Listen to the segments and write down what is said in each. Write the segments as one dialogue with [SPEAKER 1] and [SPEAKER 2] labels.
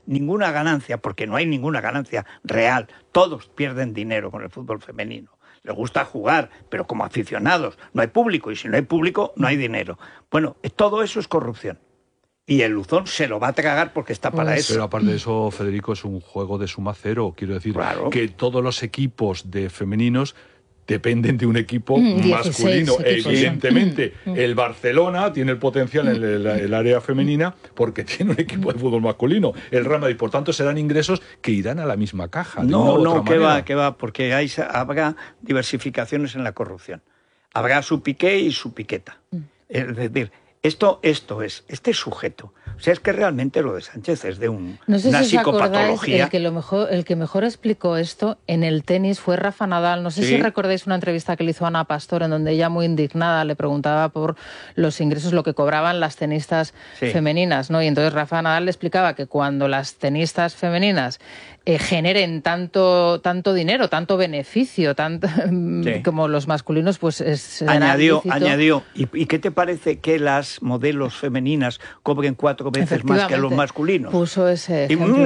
[SPEAKER 1] ninguna ganancia, porque no hay ninguna ganancia real. Todos pierden dinero con el fútbol femenino. Les gusta jugar, pero como aficionados no hay público, y si no hay público no hay dinero. Bueno, todo eso es corrupción. Y el Luzón se lo va a tragar porque está para eso.
[SPEAKER 2] Pero aparte de eso, Federico, es un juego de suma cero. Quiero decir que todos los equipos de femeninos dependen de un equipo masculino. Evidentemente, el Barcelona tiene el potencial en el área femenina porque tiene un equipo de fútbol masculino. El Real Madrid, por tanto, serán ingresos que irán a la misma caja.
[SPEAKER 1] No, que va, porque habrá diversificaciones en la corrupción. Habrá su Piqué y su Piqueta. Es decir, este sujeto, o sea, es que realmente lo de Sánchez es de una psicopatología.
[SPEAKER 3] El que mejor explicó esto en el tenis fue Rafa Nadal. No sé si recordáis una entrevista que le hizo Ana Pastor, en donde ella, muy indignada, le preguntaba por los ingresos, lo que cobraban las tenistas femeninas, ¿no? Y entonces Rafa Nadal le explicaba que cuando las tenistas femeninas generen tanto dinero, tanto beneficio, como los masculinos, pues
[SPEAKER 1] añadió, ¿y qué te parece que las modelos femeninas cobren 4 veces más que los masculinos?
[SPEAKER 3] Puso ese ejemplo.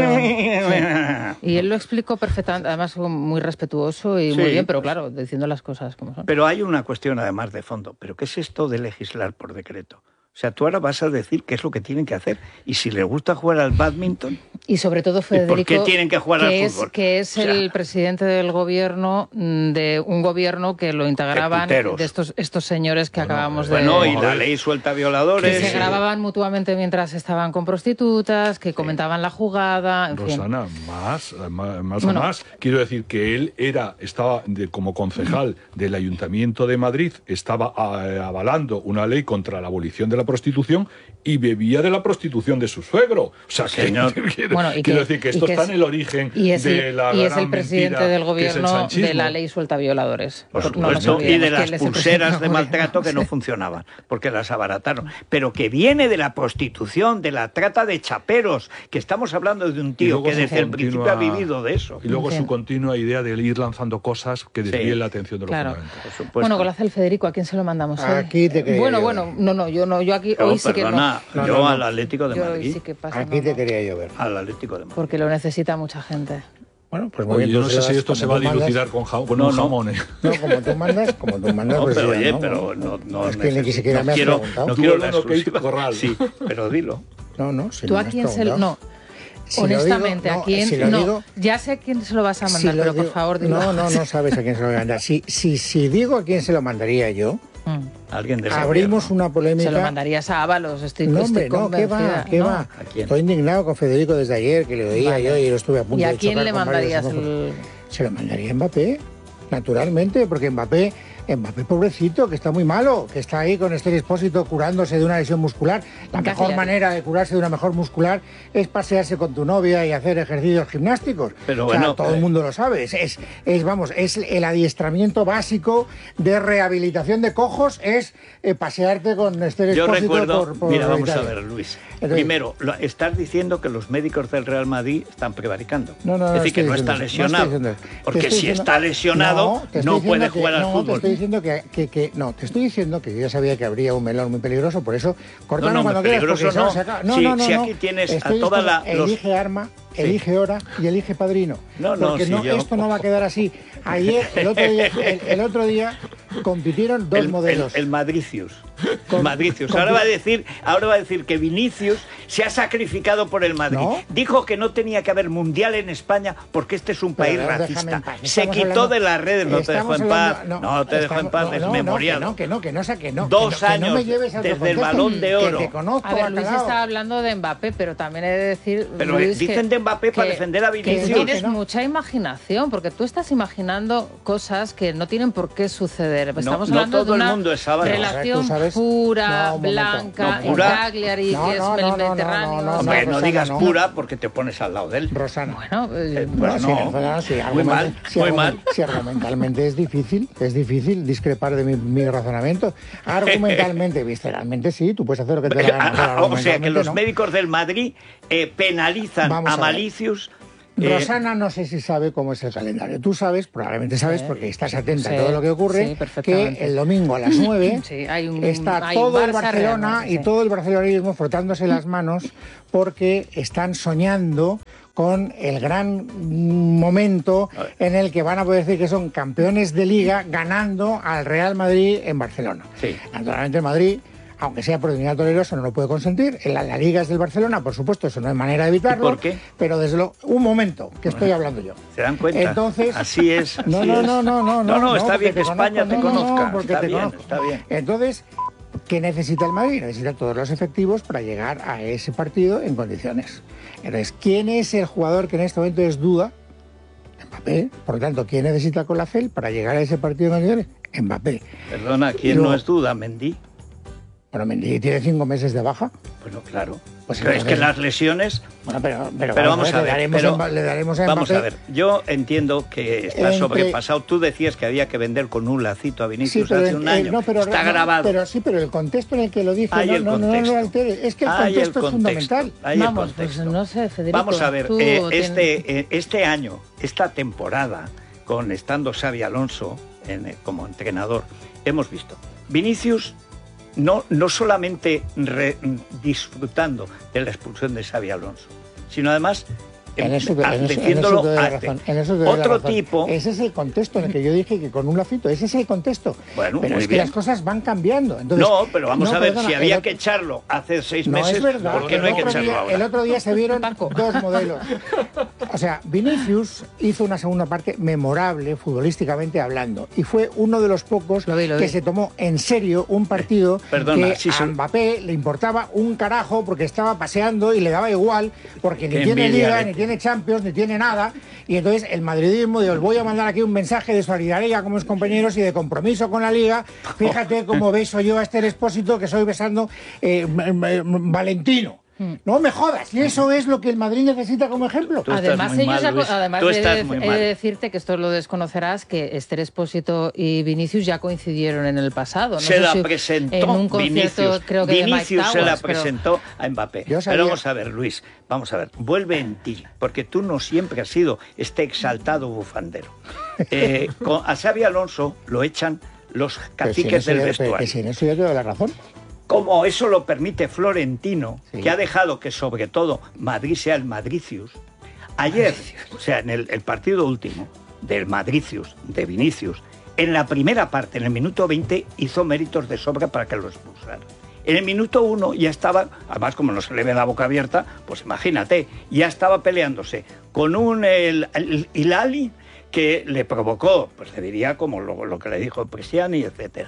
[SPEAKER 3] Y él lo explicó perfectamente, además muy respetuoso y muy bien, pero claro, diciendo las cosas como son.
[SPEAKER 1] Pero hay una cuestión además de fondo. ¿Pero qué es esto de legislar por decreto? O sea, tú ahora vas a decir qué es lo que tienen que hacer. Y si les gusta jugar al bádminton...
[SPEAKER 3] Y sobre todo, Federico,
[SPEAKER 1] ¿por qué tienen que jugar al fútbol?
[SPEAKER 3] Que es el presidente del gobierno, de un gobierno que lo integraban de estos señores que acabamos de...
[SPEAKER 1] Bueno, y la ley suelta violadores...
[SPEAKER 3] Que se grababan mutuamente mientras estaban con prostitutas, que comentaban la jugada, en
[SPEAKER 2] Rosana, fin. Más. Quiero decir que él estaba como concejal del Ayuntamiento de Madrid, estaba avalando una ley contra la abolición de la prostitución y bebía de la prostitución de su suegro. O sea, quiero decir que esto está en el origen de la gran mentira.
[SPEAKER 3] Y es el presidente del gobierno de la ley suelta violadores.
[SPEAKER 1] Por supuesto, y de las pulseras de maltrato que no funcionaban, porque las abarataron. Pero que viene de la prostitución, de la trata de chaperos, que estamos hablando de un tío que desde el principio ha vivido de eso.
[SPEAKER 2] Y luego su continua idea de ir lanzando cosas que desvíen la atención de los fundamentos.
[SPEAKER 3] Bueno, Golazal, Federico, ¿a quién se lo mandamos?
[SPEAKER 4] Aquí te quería
[SPEAKER 3] yo aquí hoy sí que no.
[SPEAKER 1] Yo al Atlético de Madrid.
[SPEAKER 4] Aquí te quería yo ver.
[SPEAKER 1] Al Atlético de Madrid.
[SPEAKER 3] Porque lo necesita mucha gente.
[SPEAKER 4] Bueno, pues muy bien.
[SPEAKER 2] Yo no sé si esto se va a dilucidar con un jamón.
[SPEAKER 4] No, como tú mandas.
[SPEAKER 1] No,
[SPEAKER 4] pues
[SPEAKER 1] pero
[SPEAKER 4] ya,
[SPEAKER 1] oye, pero no
[SPEAKER 4] es que ni siquiera me has preguntado.
[SPEAKER 1] No quiero la exclusiva. Sí, pero dilo.
[SPEAKER 4] No, si
[SPEAKER 3] ¿Tú
[SPEAKER 4] no
[SPEAKER 3] a
[SPEAKER 4] me has
[SPEAKER 3] quién se
[SPEAKER 4] preguntado.
[SPEAKER 3] lo...? Honestamente, ¿a quién?
[SPEAKER 4] Si lo digo,
[SPEAKER 3] ya sé a quién se lo vas a mandar, pero por favor, dilo.
[SPEAKER 4] No sabes a quién se lo voy a mandar. Si digo a quién se lo mandaría yo,
[SPEAKER 1] alguien de
[SPEAKER 4] abrimos una polémica.
[SPEAKER 3] Se lo mandarías a Ábalos, estoy
[SPEAKER 4] ¿qué va? Estoy indignado con Federico desde ayer, que le oía yo y lo estuve a punto de
[SPEAKER 3] ¿Y a
[SPEAKER 4] chocar
[SPEAKER 3] quién le
[SPEAKER 4] con
[SPEAKER 3] mandarías
[SPEAKER 4] Se lo mandaría a Mbappé, naturalmente, porque Mbappé, pobrecito, que está muy malo, que está ahí con Esther Expósito curándose de una lesión muscular. La mejor manera de curarse de una mejor muscular es pasearse con tu novia y hacer ejercicios gimnásticos.
[SPEAKER 1] Pero bueno,
[SPEAKER 4] todo el mundo lo sabe. Es el adiestramiento básico de rehabilitación de cojos, es pasearte con Esther Expósito.
[SPEAKER 1] Yo recuerdo,
[SPEAKER 4] mira,
[SPEAKER 1] vamos a ver, Luis. Primero, estás diciendo que los médicos del Real Madrid están prevaricando.
[SPEAKER 4] No,
[SPEAKER 1] es decir, que no está lesionado. Porque si está lesionado, no puede jugar al fútbol.
[SPEAKER 4] Te estoy diciendo que yo ya sabía que habría un melón muy peligroso, por eso cortalo cuando quieras.
[SPEAKER 1] Si aquí tienes a toda la...
[SPEAKER 4] Elige arma, elige hora y elige padrino. Esto no va a quedar así. Ayer, el otro día compitieron dos modelos.
[SPEAKER 1] El Madricius. Ahora va a decir que Vinicius se ha sacrificado por el Madrid. Dijo que no tenía que haber mundial en España porque este es un país racista. Se quitó de las redes, no te dejó en paz. No te dejó en paz, desmemoriado.
[SPEAKER 4] Que no.
[SPEAKER 1] 2 años desde el Balón de Oro.
[SPEAKER 3] A ver, Luis está hablando de Mbappé, pero también he de decir,
[SPEAKER 1] pero
[SPEAKER 3] Luis,
[SPEAKER 1] dicen de Mbappé para defender a Vinicius.
[SPEAKER 3] Que tienes mucha imaginación, porque tú estás imaginando cosas que no tienen por qué suceder. Estamos hablando de una relación pura, blanca, en Cagliari, que es el Mediterráneo.
[SPEAKER 1] Hombre, no digas pura porque te pones al lado de él.
[SPEAKER 4] Rosana.
[SPEAKER 1] Muy mal.
[SPEAKER 4] Si argumentalmente es difícil discrepar de mi razonamiento. Argumentalmente, visceralmente sí, tú puedes hacer lo que te dé la gana.
[SPEAKER 1] O sea, que los médicos del Madrid penalizan a Malicius
[SPEAKER 4] Rosana no sé si sabe cómo es el calendario. Tú sabes, probablemente sabes, porque estás atenta a todo lo que ocurre, que el domingo a las 9 está todo el Barcelona y todo el barcelonismo frotándose las manos porque están soñando con el gran momento en el que van a poder decir que son campeones de Liga ganando al Real Madrid en Barcelona. Sí. Naturalmente el Madrid, aunque sea por eliminatorio, eso no lo puede consentir. La Liga es del Barcelona, por supuesto, eso no hay manera de evitarlo.
[SPEAKER 1] ¿Y por qué?
[SPEAKER 4] Pero desde luego, un momento, que estoy hablando yo.
[SPEAKER 1] ¿Se dan cuenta?
[SPEAKER 4] Entonces,
[SPEAKER 1] así es.
[SPEAKER 4] No,
[SPEAKER 1] está bien que España te conozca.
[SPEAKER 4] Está bien. Entonces, ¿qué necesita el Madrid? Necesita todos los efectivos para llegar a ese partido en condiciones. Entonces, ¿quién es el jugador que en este momento es duda? Mbappé. Por lo tanto, ¿quién necesita Colacel para llegar a ese partido en condiciones? Mbappé.
[SPEAKER 1] Perdona, ¿quién no es duda? ¿Mendy?
[SPEAKER 4] Bueno, Mendy tiene 5 meses de baja.
[SPEAKER 1] Bueno, claro. Pues es que las lesiones...
[SPEAKER 4] Bueno, pero vamos a ver. Le daremos a Mbappé.
[SPEAKER 1] Vamos a ver. Yo entiendo que está sobrepasado. Tú decías que había que vender con un lacito a Vinicius hace un año. Está grabado.
[SPEAKER 4] Pero el contexto en el que lo dije no lo altere. Es que el contexto es fundamental.
[SPEAKER 3] Vamos, pues no sé, Federico.
[SPEAKER 1] Vamos a ver. Este año, esta temporada, estando Xabi Alonso como entrenador, hemos visto Vinicius... No solamente disfrutando de la expulsión de Xabi Alonso, sino además metiéndolo otro tipo.
[SPEAKER 4] Ese es el contexto en el que yo dije que con un lacito, ese es el contexto.
[SPEAKER 1] Bueno,
[SPEAKER 4] pero es que las cosas van cambiando. Entonces,
[SPEAKER 1] pero vamos a ver, si había que echarlo hace 6 meses, ¿por qué no hay que echarlo ahora?
[SPEAKER 4] El otro día se vieron dos modelos. O sea, Vinicius hizo una segunda parte memorable, futbolísticamente hablando, y fue uno de los pocos que se tomó en serio un partido que a Mbappé le importaba un carajo porque estaba paseando y le daba igual, porque ni tiene Liga, ni tiene Champions, ni tiene nada, y entonces el madridismo dijo, os voy a mandar aquí un mensaje de solidaridad con mis compañeros y de compromiso con la Liga. Fíjate cómo beso yo a Esther Expósito, que estoy besando Valentino. No me jodas, y eso es lo que el Madrid necesita como ejemplo.
[SPEAKER 3] Además, de decirte que esto lo desconocerás, que Esther Expósito y Vinicius ya coincidieron en el pasado.
[SPEAKER 1] Se la presentó en un concierto, creo que Vinicius se la presentó a Mbappé. Pero vamos a ver, Luis, vuelve en ti, porque tú no siempre has sido este exaltado bufandero. A Xabi Alonso lo echan los caciques del vestuario.
[SPEAKER 4] Que si en eso yo te doy la razón.
[SPEAKER 1] Como eso lo permite Florentino, que ha dejado que sobre todo Madrid sea el Madricius. Ayer, o sea, en el partido último del Madricius, de Vinicius, en la primera parte, en el minuto 20, hizo méritos de sobra para que lo expulsaran. En el minuto 1 ya estaba, además como no se le ve la boca abierta, pues imagínate, ya estaba peleándose con el Hilali que le provocó, pues le diría como lo que le dijo Presiani, etcétera.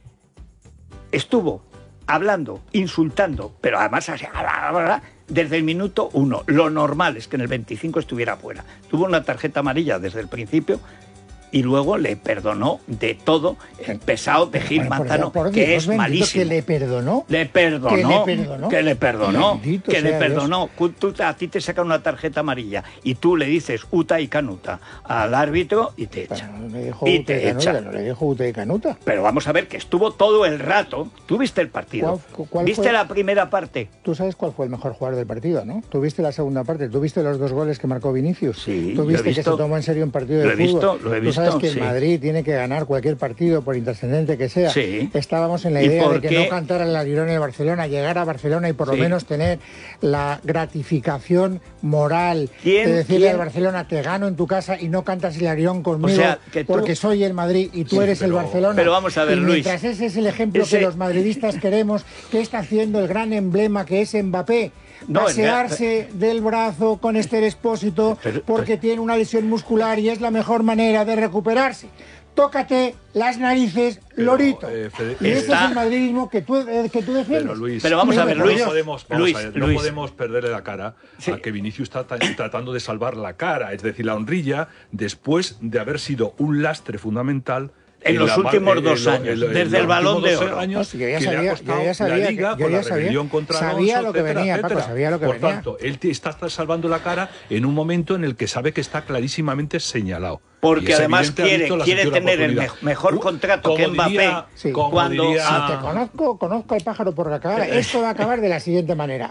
[SPEAKER 1] Estuvo hablando, insultando, pero además desde el minuto 1. Lo normal es que en el 25 estuviera fuera. Tuvo una tarjeta amarilla desde el principio y luego le perdonó de todo el pesado de Gil Manzano, que es malísimo.
[SPEAKER 4] ¿Que le perdonó?
[SPEAKER 1] Le perdonó. A ti te sacan una tarjeta amarilla y tú le dices Uta y Canuta al árbitro y te echa.
[SPEAKER 4] No le dijo Uta y Canuta.
[SPEAKER 1] Pero vamos a ver que estuvo todo el rato. ¿Tú viste el partido? ¿Viste la primera parte?
[SPEAKER 4] Tú sabes cuál fue el mejor jugador del partido, ¿no? Tú viste la segunda parte. ¿Tú viste los 2 goles que marcó Vinicius?
[SPEAKER 1] Sí.
[SPEAKER 4] ¿Tú viste que se tomó en serio un partido de fútbol?
[SPEAKER 1] Lo he visto.
[SPEAKER 4] Sabes que el Madrid tiene que ganar cualquier partido, por intrascendente que sea.
[SPEAKER 1] Sí.
[SPEAKER 4] Estábamos en la idea de que no cantara el Alirón en Barcelona, llegar a Barcelona y por lo menos tener la gratificación moral de decirle al Barcelona, te gano en tu casa y no cantas el Alirón conmigo, o sea, porque soy el Madrid y tú eres el Barcelona.
[SPEAKER 1] Pero vamos a ver, Luis.
[SPEAKER 4] Mientras ese es el ejemplo que los madridistas queremos, ¿qué está haciendo el gran emblema que es Mbappé? Pasearse del brazo con Esther Expósito porque tiene una lesión muscular y es la mejor manera de recuperarse. Tócate las narices, lorito. Y ese es el madridismo que tú defiendes.
[SPEAKER 2] Pero vamos a ver, Luis. No podemos perderle la cara a que Vinicius está tratando de salvar la cara, es decir, la honrilla, después de haber sido un lastre fundamental
[SPEAKER 1] en los últimos 2 años, desde el Balón de Oro.
[SPEAKER 4] Yo ya sabía lo que venía, Paco, sabía lo que venía.
[SPEAKER 2] Por tanto, él te está salvando la cara en un momento en el que sabe que está clarísimamente señalado.
[SPEAKER 1] Porque además quiere tener el mejor contrato que Mbappé.
[SPEAKER 4] Conozco al pájaro por la cara. Esto va a acabar de la siguiente manera.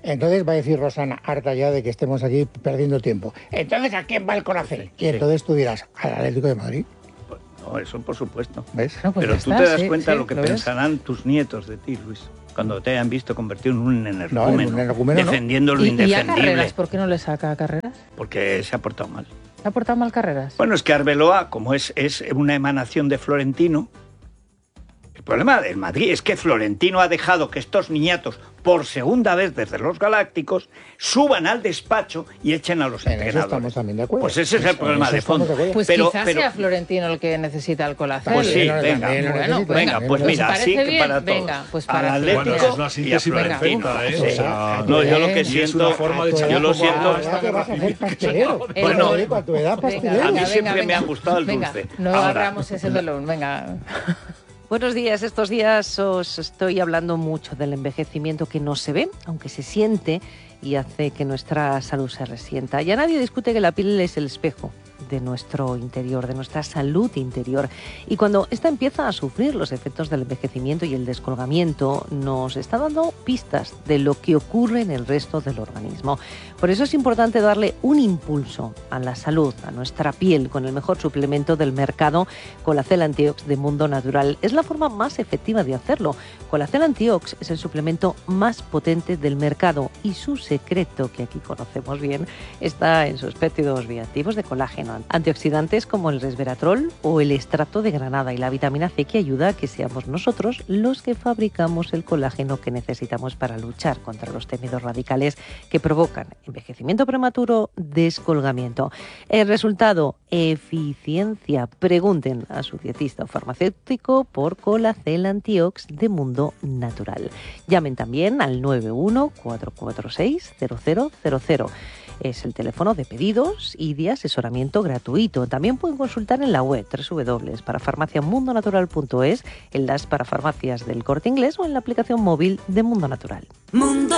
[SPEAKER 4] Entonces va a decir Rosana, harta ya de que estemos aquí perdiendo tiempo. Entonces, ¿a quién va el Colacel? Y entonces tú dirás, al Atlético de Madrid.
[SPEAKER 1] No, eso por supuesto.
[SPEAKER 4] ¿Ves?
[SPEAKER 3] No, pues
[SPEAKER 1] pero tú te das cuenta lo que
[SPEAKER 3] ¿lo
[SPEAKER 1] pensarán tus nietos de ti, Luis, cuando te hayan visto convertido en un energúmeno,
[SPEAKER 4] defendiendo
[SPEAKER 1] lo indefendible.
[SPEAKER 3] ¿Y a Carreras? ¿Por qué no le saca a Carreras?
[SPEAKER 1] Porque se ha portado mal.
[SPEAKER 3] ¿Se ha portado mal Carreras?
[SPEAKER 1] Bueno, es que Arbeloa, como es una emanación de Florentino, el problema del Madrid es que Florentino ha dejado que estos niñatos, por segunda vez desde los Galácticos, suban al despacho y echen a los entrenadores.
[SPEAKER 4] Eso estamos también de acuerdo.
[SPEAKER 1] Pues ese es el problema de fondo.
[SPEAKER 3] Pues quizás sea Florentino el que necesita el Colacel.
[SPEAKER 1] Pues sí, venga, pues mira, así que para todos.
[SPEAKER 3] Venga, pues para
[SPEAKER 1] al Atlético
[SPEAKER 2] es una síntesis perfecta, ¿eh? O sea,
[SPEAKER 1] no, yo lo que siento...
[SPEAKER 2] Es una forma de
[SPEAKER 1] yo lo siento...
[SPEAKER 4] Bueno, a tu edad pastelero.
[SPEAKER 1] A mí siempre me ha gustado el dulce.
[SPEAKER 3] Venga, no abramos ese melón, venga...
[SPEAKER 5] Buenos días. Estos días os estoy hablando mucho del envejecimiento que no se ve, aunque se siente y hace que nuestra salud se resienta. Ya nadie discute que la piel es el espejo de nuestro interior, de nuestra salud interior. Y cuando esta empieza a sufrir los efectos del envejecimiento y el descolgamiento, nos está dando pistas de lo que ocurre en el resto del organismo. Por eso es importante darle un impulso a la salud, a nuestra piel, con el mejor suplemento del mercado, Colacel Antiox de Mundo Natural. Es la forma más efectiva de hacerlo. Colacel Antiox es el suplemento más potente del mercado y su secreto, que aquí conocemos bien, está en sus péptidos bioactivos de colágeno, antioxidantes como el resveratrol o el extracto de granada y la vitamina C, que ayuda a que seamos nosotros los que fabricamos el colágeno que necesitamos para luchar contra los temidos radicales que provocan envejecimiento prematuro, descolgamiento. El resultado, eficiencia. Pregunten a su dietista o farmacéutico por Colacel Antiox de Mundo Natural. Llamen también al 91-446-0000. Es el teléfono de pedidos y de asesoramiento gratuito. También pueden consultar en la web www.parafarmaciamundonatural.es, en las parafarmacias del Corte Inglés o en la aplicación móvil de Mundo Natural.
[SPEAKER 6] Mundo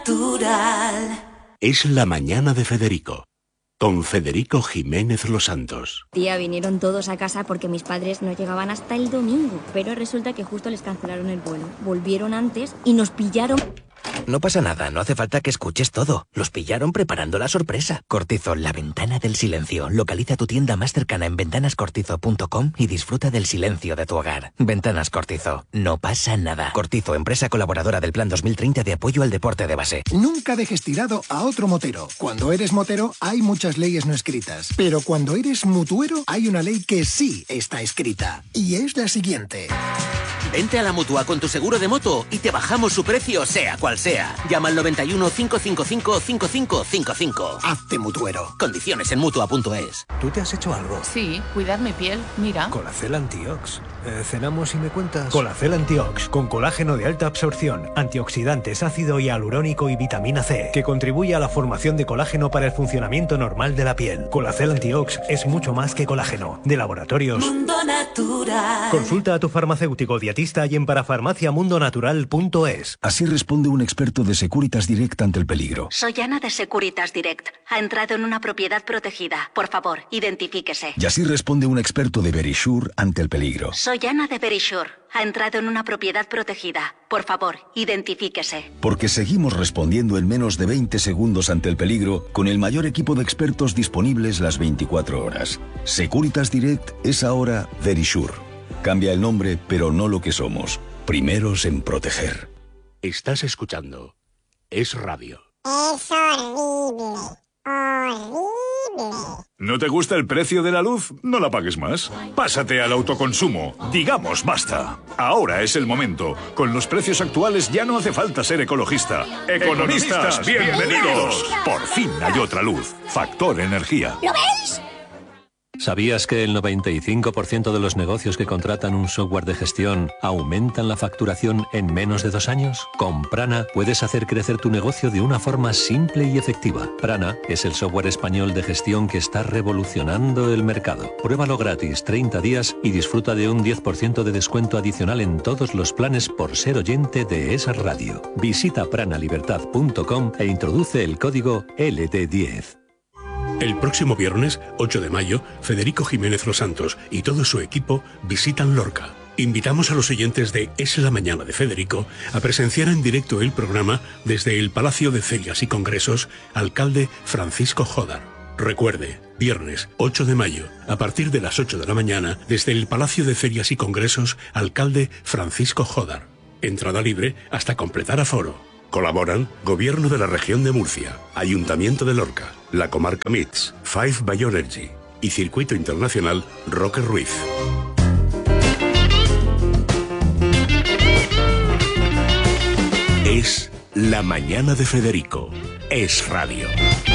[SPEAKER 6] Natural.
[SPEAKER 7] Es la mañana de Federico, con Federico Jiménez Los Santos.
[SPEAKER 8] Tía, vinieron todos a casa porque mis padres no llegaban hasta el domingo, pero resulta que justo les cancelaron el vuelo. Volvieron antes y nos pillaron...
[SPEAKER 9] No pasa nada, no hace falta que escuches todo. Los pillaron preparando la sorpresa. Cortizo, la ventana del silencio. Localiza tu tienda más cercana en ventanascortizo.com y disfruta del silencio de tu hogar. Ventanas Cortizo, no pasa nada. Cortizo, empresa colaboradora del Plan 2030 de apoyo al deporte de base.
[SPEAKER 10] Nunca dejes tirado a otro motero. Cuando eres motero hay muchas leyes no escritas, pero cuando eres mutuero hay una ley que sí está escrita. Y es la siguiente.
[SPEAKER 9] Vente a la Mutua con tu seguro de moto y te bajamos su precio, sea cual sea. Llama al 91 555 5555.
[SPEAKER 10] Hazte mutuero.
[SPEAKER 9] Condiciones en Mutua.es.
[SPEAKER 11] ¿Tú te has hecho algo?
[SPEAKER 12] Sí, cuidar mi piel, mira.
[SPEAKER 11] Colacel Antiox. ¿Cenamos y me cuentas? Colacel Antiox, con colágeno de alta absorción, antioxidantes, ácido hialurónico y vitamina C, que contribuye a la formación de colágeno para el funcionamiento normal de la piel. Colacel Antiox es mucho más que colágeno. De Laboratorios
[SPEAKER 6] Mundo Natural.
[SPEAKER 11] Consulta a tu farmacéutico dietista y en parafarmaciamundonatural.es.
[SPEAKER 13] Así responde un experto de Securitas Direct ante el peligro.
[SPEAKER 14] Soy Ana de Securitas Direct. Ha entrado en una propiedad protegida. Por favor, identifíquese.
[SPEAKER 13] Y así responde un experto de Verisure ante el peligro.
[SPEAKER 14] Soy Ana de Verisure. Ha entrado en una propiedad protegida. Por favor, identifíquese.
[SPEAKER 13] Porque seguimos respondiendo en menos de 20 segundos ante el peligro con el mayor equipo de expertos disponibles las 24 horas. Securitas Direct es ahora Verisure. Cambia el nombre, pero no lo que somos. Primeros en proteger.
[SPEAKER 7] Estás escuchando Es Radio.
[SPEAKER 15] Es horrible. Horrible.
[SPEAKER 16] ¿No te gusta el precio de la luz? No la pagues más. Pásate al autoconsumo. Digamos basta. Ahora es el momento. Con los precios actuales ya no hace falta ser ecologista. ¡Economistas, bienvenidos! Por fin hay otra luz. Factor Energía.
[SPEAKER 15] ¿Lo veis?
[SPEAKER 17] ¿Sabías que el 95% de los negocios que contratan un software de gestión aumentan la facturación en menos de 2 años? Con Prana puedes hacer crecer tu negocio de una forma simple y efectiva. Prana es el software español de gestión que está revolucionando el mercado. Pruébalo gratis 30 días y disfruta de un 10% de descuento adicional en todos los planes por ser oyente de esa radio. Visita pranalibertad.com e introduce el código LD10.
[SPEAKER 7] El próximo viernes, 8 de mayo, Federico Jiménez Los Santos y todo su equipo visitan Lorca.
[SPEAKER 18] Invitamos a los oyentes de Es la Mañana de Federico a presenciar en directo el programa desde el Palacio de Ferias y Congresos, alcalde Francisco Jodar. Recuerde, viernes 8 de mayo, a partir de las 8 de la mañana, desde el Palacio de Ferias y Congresos, alcalde Francisco Jodar. Entrada libre hasta completar aforo. Colaboran Gobierno de la Región de Murcia, Ayuntamiento de Lorca, la Comarca Mits, Five Bioenergy y Circuito Internacional Roque Ruiz.
[SPEAKER 7] Es La Mañana de Federico. Es radio.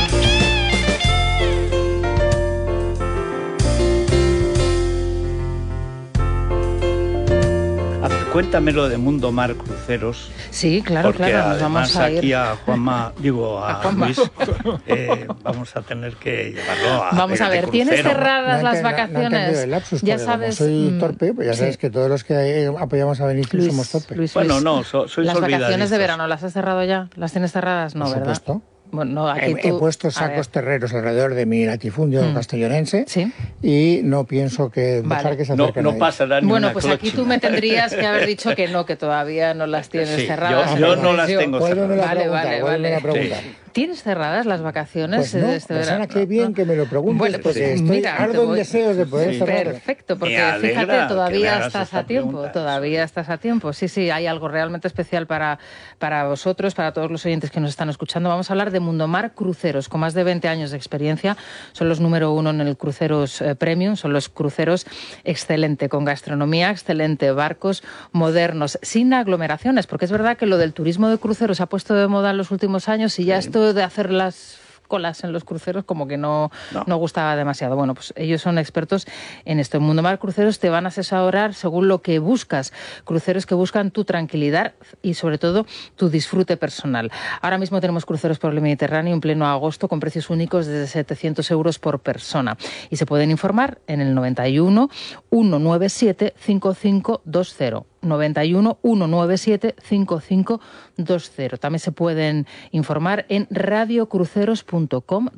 [SPEAKER 1] Cuéntame lo de Mundo Mar Cruceros.
[SPEAKER 3] Sí, claro,
[SPEAKER 1] porque
[SPEAKER 3] claro, nos vamos a ir.
[SPEAKER 1] Aquí a Juanma, a Luis, vamos a tener que llevarlo a...
[SPEAKER 3] Vamos a ver, ¿tienes cerradas las vacaciones?
[SPEAKER 4] Ya sabes, como soy torpe, pues ya sabes que todos los que apoyamos a Vinicius somos torpes.
[SPEAKER 3] Luis,
[SPEAKER 1] bueno, no, sois
[SPEAKER 3] las vacaciones
[SPEAKER 1] olvidadizos.
[SPEAKER 3] de verano, ¿las has cerrado ya? ¿Las tienes cerradas? No,
[SPEAKER 4] Por
[SPEAKER 3] ¿verdad?
[SPEAKER 4] supuesto.
[SPEAKER 3] Bueno, no, aquí
[SPEAKER 4] he puesto sacos terreros alrededor de mi latifundio castellonense y no pienso que dejar que se acerquen
[SPEAKER 1] no pasará ni
[SPEAKER 3] Bueno,
[SPEAKER 1] una
[SPEAKER 3] pues
[SPEAKER 1] cloche.
[SPEAKER 3] aquí tú me tendrías que haber dicho que no, que todavía no las tienes cerradas.
[SPEAKER 1] Yo no las tengo cerradas.
[SPEAKER 3] Vale. ¿Tienes cerradas las vacaciones
[SPEAKER 4] pues no,
[SPEAKER 3] de este verano?
[SPEAKER 4] Qué bien que me lo preguntes,
[SPEAKER 3] bueno, pues
[SPEAKER 4] porque estoy ardo en deseos de poder cerrar.
[SPEAKER 3] Perfecto, porque fíjate, todavía estás a tiempo, Sí, hay algo realmente especial para vosotros, para todos los oyentes que nos están escuchando. Vamos a hablar de Mundomar Cruceros, con más de 20 años de experiencia. Son los número 1 en el cruceros premium, son los cruceros excelente, con gastronomía excelente, barcos modernos, sin aglomeraciones, porque es verdad que lo del turismo de cruceros se ha puesto de moda en los últimos años y ya esto de hacer las colas en los cruceros como que no gustaba demasiado. Bueno, pues ellos son expertos en esto. En Mundomar Cruceros te van a asesorar según lo que buscas. Cruceros que buscan tu tranquilidad y sobre todo tu disfrute personal. Ahora mismo tenemos cruceros por el Mediterráneo en pleno agosto con precios únicos desde 700 euros por persona. Y se pueden informar en el 91 197 5520. 91 197 5520. También se pueden informar en radiocruceros.com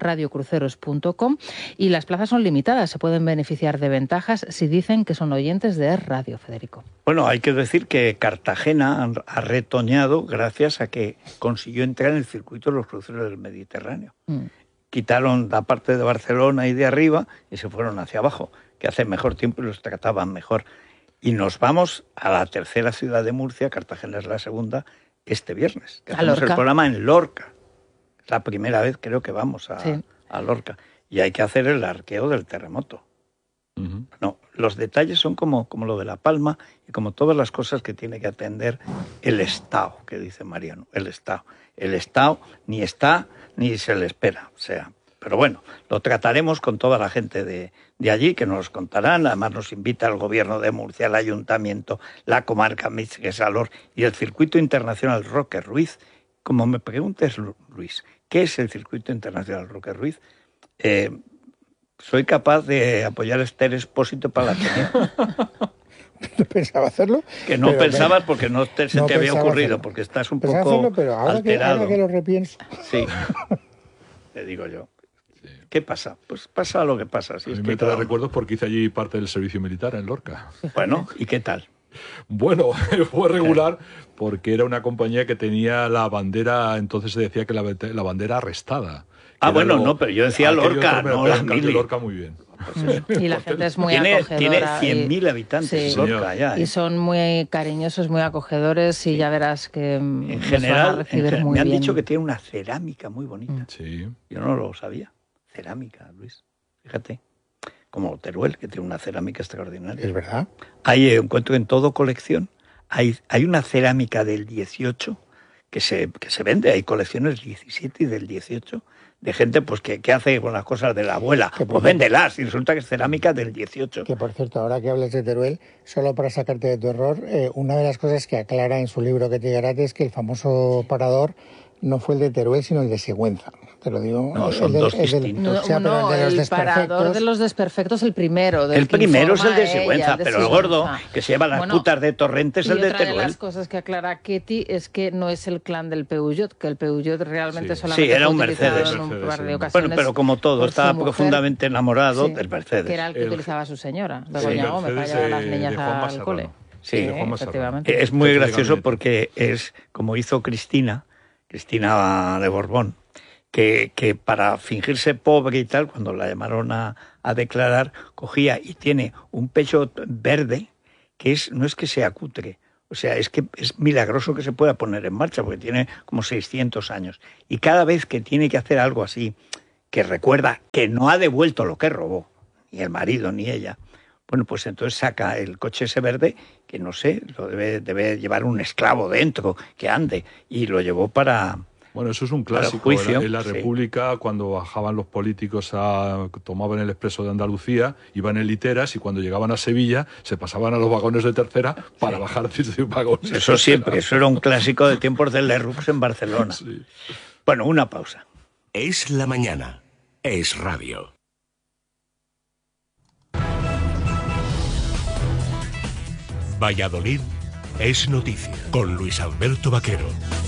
[SPEAKER 3] y las plazas son limitadas. Se pueden beneficiar de ventajas si dicen que son oyentes de Radio Federico.
[SPEAKER 1] Bueno, hay que decir que Cartagena ha retoñado gracias a que consiguió entrar en el circuito de los cruceros del Mediterráneo. Quitaron la parte de Barcelona y de arriba y se fueron hacia abajo, que hace mejor tiempo y los trataban mejor. Y nos vamos a la tercera ciudad de Murcia, Cartagena es la segunda, este viernes. Que hacemos el programa en Lorca. Es la primera vez creo que vamos a Lorca. Y hay que hacer el arqueo del terremoto. No, los detalles son como lo de La Palma y como todas las cosas que tiene que atender el Estado, que dice Mariano, el Estado. El Estado ni está ni se le espera, o sea... Pero bueno, lo trataremos con toda la gente de allí, que nos contarán. Además nos invita el Gobierno de Murcia, el Ayuntamiento, la Comarca Mits, que es Alor, y el Circuito Internacional Roque Ruiz. Como me preguntes, Luis, ¿qué es el Circuito Internacional Roque Ruiz? Soy capaz de apoyar a Esther Expósito para la Ateneo.
[SPEAKER 4] No pensaba hacerlo.
[SPEAKER 1] Que no pensabas porque no se te había ocurrido, hacerlo. Porque estás un poco
[SPEAKER 4] hacerlo, pero ahora
[SPEAKER 1] alterado.
[SPEAKER 4] Ahora que lo repienso.
[SPEAKER 1] Sí, te digo yo. ¿Qué pasa? Pues pasa lo que pasa. Si
[SPEAKER 2] me trae recuerdos porque hice allí parte del servicio militar en Lorca.
[SPEAKER 1] Bueno, ¿y qué tal?
[SPEAKER 2] Bueno, fue regular porque era una compañía que tenía la bandera, entonces se decía que la bandera arrestada.
[SPEAKER 1] No, pero yo decía Lorca, no la mili.
[SPEAKER 2] Lorca muy bien.
[SPEAKER 3] Y la gente es muy acogedora.
[SPEAKER 1] Tiene 100.000 habitantes Lorca ya.
[SPEAKER 3] Y son muy cariñosos, muy acogedores y ya verás que
[SPEAKER 1] en general,
[SPEAKER 3] muy
[SPEAKER 1] me han
[SPEAKER 3] bien.
[SPEAKER 1] dicho que tiene una cerámica muy bonita.
[SPEAKER 2] Sí.
[SPEAKER 1] Yo no lo sabía. Cerámica, Luis. Fíjate. Como Teruel, que tiene una cerámica extraordinaria.
[SPEAKER 4] Es verdad.
[SPEAKER 1] Hay, encuentro en todo colección, hay una cerámica del 18 que se vende. Hay colecciones 17 y del 18 de gente pues que hace con las cosas de la abuela. Pues véndelas y resulta que es cerámica del 18.
[SPEAKER 4] Que por cierto, ahora que hablas de Teruel, solo para sacarte de tu error, una de las cosas que aclara en su libro que te llegará es que el famoso parador no fue el de Teruel, sino el de Sigüenza. Te lo digo.
[SPEAKER 1] No, son dos distintos.
[SPEAKER 3] El parador de los desperfectos, el primero.
[SPEAKER 1] El primero es el de Sigüenza, pero el gordo, que se lleva las putas de Torrente, es el de Teruel.
[SPEAKER 3] Y otra de las cosas que aclara Ketty es que no es el clan del Peugeot, que el Peugeot realmente solamente
[SPEAKER 1] era un
[SPEAKER 3] fue utilizado
[SPEAKER 1] Mercedes.
[SPEAKER 3] en un par de ocasiones.
[SPEAKER 1] Bueno, pero como todo, estaba profundamente enamorado del Mercedes.
[SPEAKER 3] Que era el que utilizaba su señora, Begoña Gómez, para llevar a las niñas al cole.
[SPEAKER 1] Sí,
[SPEAKER 3] efectivamente.
[SPEAKER 1] Es muy gracioso porque es como hizo Cristina de Borbón, que para fingirse pobre y tal, cuando la llamaron a declarar, cogía y tiene un pecho verde que no es que sea cutre, o sea, es que es milagroso que se pueda poner en marcha porque tiene como 600 años. Y cada vez que tiene que hacer algo así, que recuerda que no ha devuelto lo que robó, ni el marido ni ella, bueno, pues entonces saca el coche ese verde, que no sé, lo debe llevar un esclavo dentro, que ande, y lo llevó para...
[SPEAKER 2] Bueno, eso es un clásico.
[SPEAKER 1] Juicio,
[SPEAKER 2] en la República, cuando bajaban los políticos, tomaban el expreso de Andalucía, iban en literas y cuando llegaban a Sevilla se pasaban a los vagones de tercera para bajar de vagones.
[SPEAKER 1] Eso siempre, eso era un clásico de tiempos de Lerroux en Barcelona. Sí. Bueno, una pausa.
[SPEAKER 7] Es la mañana. Es radio.
[SPEAKER 18] Valladolid es noticia con Luis Alberto Vaquero.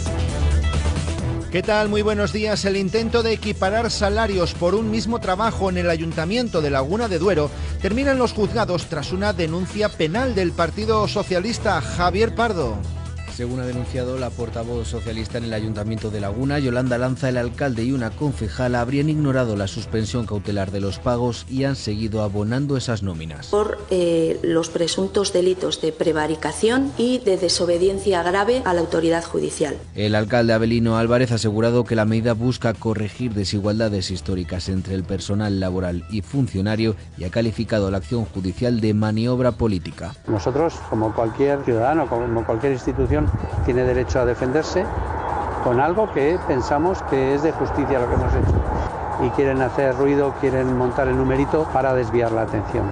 [SPEAKER 19] ¿Qué tal? Muy buenos días. El intento de equiparar salarios por un mismo trabajo en el Ayuntamiento de Laguna de Duero termina en los juzgados tras una denuncia penal del Partido Socialista. Javier Pardo.
[SPEAKER 20] Según ha denunciado la portavoz socialista en el Ayuntamiento de Laguna, Yolanda Lanza, el alcalde y una concejala habrían ignorado la suspensión cautelar de los pagos y han seguido abonando esas nóminas.
[SPEAKER 21] Por los presuntos delitos de prevaricación y de desobediencia grave a la autoridad judicial.
[SPEAKER 20] El alcalde Avelino Álvarez ha asegurado que la medida busca corregir desigualdades históricas entre el personal laboral y funcionario y ha calificado la acción judicial de maniobra política.
[SPEAKER 22] Nosotros, como cualquier ciudadano, como cualquier institución, tiene derecho a defenderse con algo que pensamos que es de justicia lo que hemos hecho. Y quieren hacer ruido, quieren montar el numerito para desviar la atención.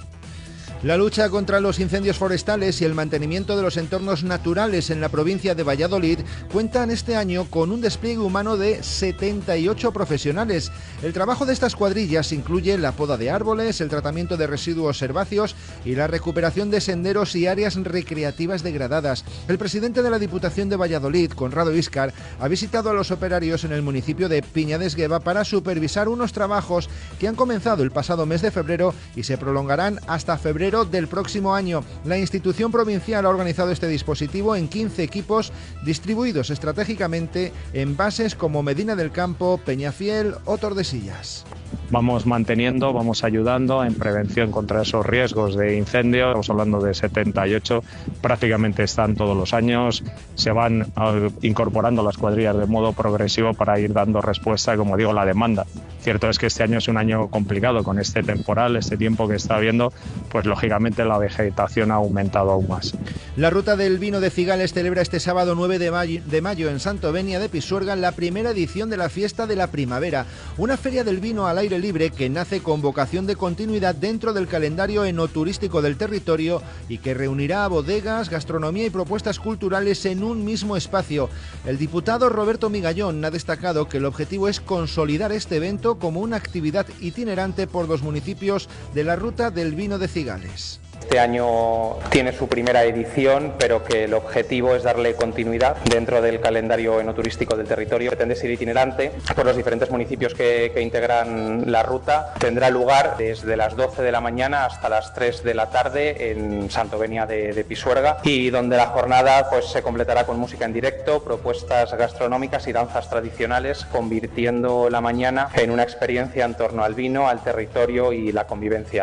[SPEAKER 19] La lucha contra los incendios forestales y el mantenimiento de los entornos naturales en la provincia de Valladolid cuentan este año con un despliegue humano de 78 profesionales. El trabajo de estas cuadrillas incluye la poda de árboles, el tratamiento de residuos herbáceos y la recuperación de senderos y áreas recreativas degradadas. El presidente de la Diputación de Valladolid, Conrado Íscar, ha visitado a los operarios en el municipio de Piña de Esgueva para supervisar unos trabajos que han comenzado el pasado mes de febrero y se prolongarán hasta febrero del próximo año. La institución provincial ha organizado este dispositivo en 15 equipos distribuidos estratégicamente en bases como Medina del Campo, Peñafiel o Tordesillas.
[SPEAKER 23] Vamos manteniendo, vamos ayudando en prevención contra esos riesgos de incendio. Estamos hablando de 78, prácticamente están todos los años. Se van incorporando las cuadrillas de modo progresivo para ir dando respuesta, como digo, a la demanda. Cierto es que este año es un año complicado con este temporal, este tiempo que está habiendo, pues lógicamente la vegetación ha aumentado aún más.
[SPEAKER 19] La Ruta del Vino de Cigales celebra este sábado 9 de mayo en Santovenia de Pisuerga la primera edición de la Fiesta de la Primavera, una feria del vino al aire libre que nace con vocación de continuidad dentro del calendario enoturístico del territorio y que reunirá a bodegas, gastronomía y propuestas culturales en un mismo espacio. El diputado Roberto Migallón ha destacado que el objetivo es consolidar este evento como una actividad itinerante por los municipios de la Ruta del Vino de Cigales.
[SPEAKER 24] Este año tiene su primera edición, pero que el objetivo es darle continuidad dentro del calendario enoturístico del territorio. Pretende ser itinerante por los diferentes municipios que integran la ruta. Tendrá lugar desde las 12 de la mañana hasta las 3 de la tarde en Santovenia de Pisuerga, y donde la jornada pues se completará con música en directo, propuestas gastronómicas y danzas tradicionales, convirtiendo la mañana en una experiencia en torno al vino, al territorio y la convivencia.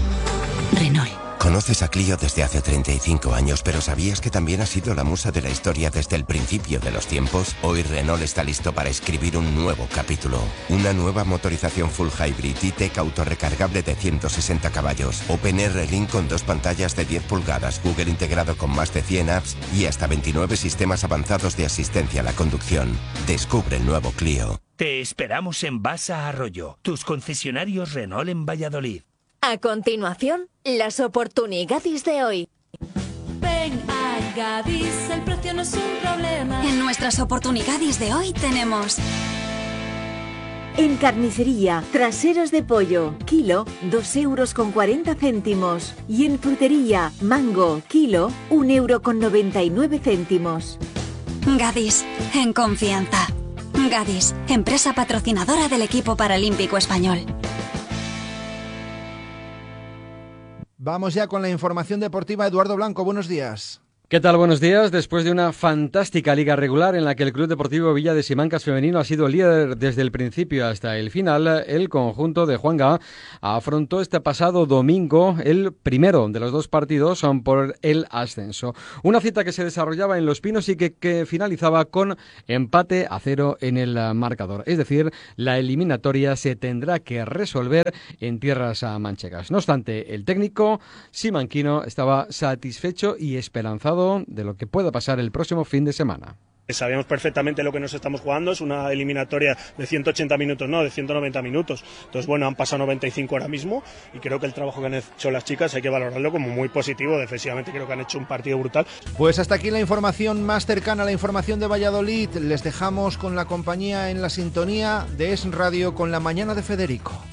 [SPEAKER 25] Renault. Conoces a Clio desde hace 35 años, pero ¿sabías que también ha sido la musa de la historia desde el principio de los tiempos? Hoy Renault está listo para escribir un nuevo capítulo. Una nueva motorización full hybrid E-Tech autorrecargable de 160 caballos. OpenR Link con 2 pantallas de 10 pulgadas, Google integrado con más de 100 apps y hasta 29 sistemas avanzados de asistencia a la conducción. Descubre el nuevo Clio.
[SPEAKER 26] Te esperamos en Basa Arroyo, tus concesionarios Renault en Valladolid.
[SPEAKER 27] A continuación, las oportunidades de hoy.
[SPEAKER 6] Ven a Gadis, el precio no es un problema.
[SPEAKER 28] En nuestras oportunidades de hoy tenemos...
[SPEAKER 29] En carnicería, traseros de pollo, kilo, 2,40 €. Y en frutería, mango, kilo, 1,99 €.
[SPEAKER 28] Gadis, en confianza. Gadis, empresa patrocinadora del equipo paralímpico español.
[SPEAKER 19] Vamos ya con la información deportiva. Eduardo Blanco, buenos días.
[SPEAKER 5] ¿Qué tal? Buenos días. Después de una fantástica liga regular en la que el Club Deportivo Villa de Simancas femenino ha sido líder desde el principio hasta el final, el conjunto de Juanga afrontó este pasado domingo el primero de los 2 partidos por el ascenso. Una cita que se desarrollaba en Los Pinos y que finalizaba con empate a 0 en el marcador. Es decir, la eliminatoria se tendrá que resolver en tierras manchegas. No obstante, el técnico simanquino estaba satisfecho y esperanzado de lo que pueda pasar el próximo fin de semana.
[SPEAKER 8] Sabíamos perfectamente lo que nos estamos jugando, es una eliminatoria de 180 minutos, no, de 190 minutos. Entonces, bueno, han pasado 95 ahora mismo y creo que el trabajo que han hecho las chicas hay que valorarlo como muy positivo. Defensivamente creo que han hecho un partido brutal.
[SPEAKER 19] Pues hasta aquí la información más cercana a la información de Valladolid. Les dejamos con la compañía en la sintonía de Es Radio con la mañana de Federico.